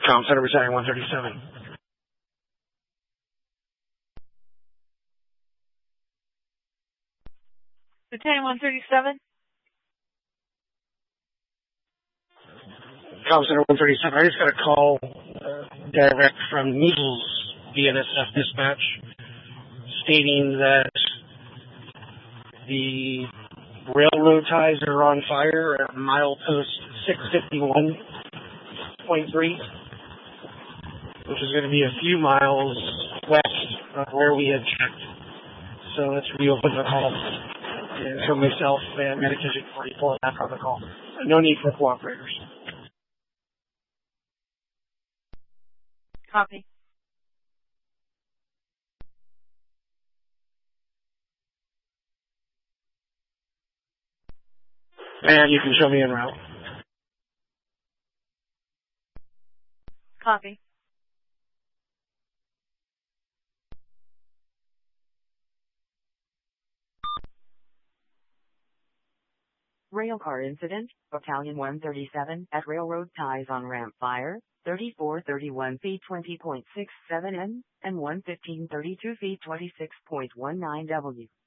Com Center Battalion 137. Battalion 137. Com Center 137. I just got a call direct from Measles BNSF dispatch stating that the railroad ties are on fire at milepost 651.3, which is going to be a few miles west of where we had checked. So let's reopen the call for myself and Medication 44 back on the call. No need for cooperators. Copy. And you can show me en route. Copy. Railcar incident, Battalion 137 at railroad ties on ramp fire, 3431 feet 20.67 N, and 11532 feet 26.19 W.